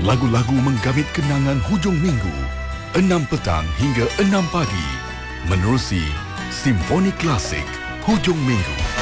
Lagu-lagu menggamit kenangan hujung minggu 6 petang hingga 6 pagi menerusi Simfoni Klasik Hujung Minggu.